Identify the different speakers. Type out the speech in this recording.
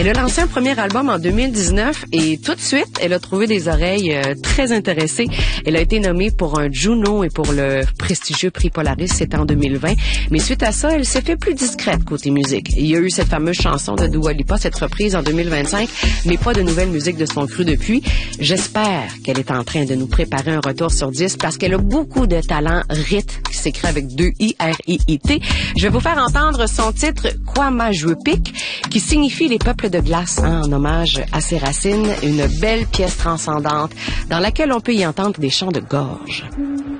Speaker 1: Elle a lancé un premier album en 2019 et tout de suite, elle a trouvé des oreilles très intéressées. Elle a été nommée pour un Juno et pour le prestigieux prix Polaris, c'était en 2020. Mais suite à ça, elle s'est fait plus discrète côté musique. Il y a eu cette fameuse chanson de Dua Lipa, cette reprise en 2025, mais pas de nouvelle musique de son cru depuis. J'espère qu'elle est en train de nous préparer un retour sur 10 parce qu'elle a beaucoup de talent. Rit, qui s'écrit avec 2 I-R-I-I-T. Je vais vous faire entendre son titre « Kwamajwepik » qui signifie les peuples de glace, en hommage à ses racines. Une belle pièce transcendante dans laquelle on peut y entendre des chants de gorge.